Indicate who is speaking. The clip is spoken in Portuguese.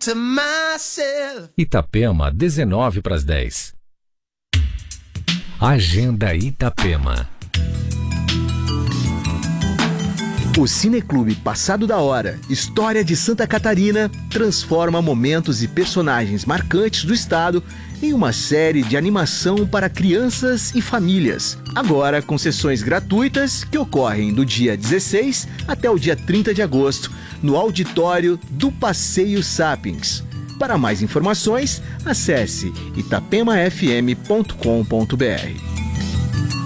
Speaker 1: to myself.
Speaker 2: Itapema, 9:49. Agenda Itapema.
Speaker 3: O Cineclube Passado da Hora, História de Santa Catarina, transforma momentos e personagens marcantes do estado em uma série de animação para crianças e famílias. Agora com sessões gratuitas que ocorrem do dia 16 até o dia 30 de agosto, no auditório do Passeio Sapiens. Para mais informações, acesse itapemafm.com.br.